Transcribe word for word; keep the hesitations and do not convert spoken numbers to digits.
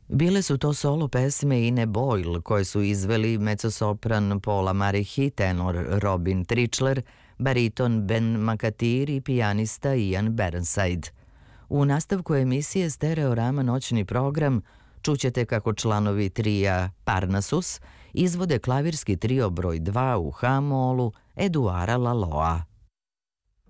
Bile su to solo pesme Ine Boyle koje su izveli mezzosopran Paula Marihi, tenor Robin Trichler, bariton Ben Makatir i pijanista Ian Burnside. U nastavku emisije Stereorama noćni program čućete kako članovi trija Parnassus izvode klavirski trio broj dva u ha-molu Eduara Laloa.